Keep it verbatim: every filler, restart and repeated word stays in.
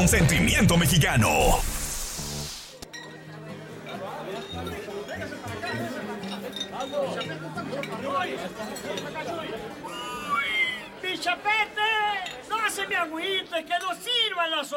con sentimiento mexicano. ¡Mi chapete! ¡No se me agüite, que no sirvan las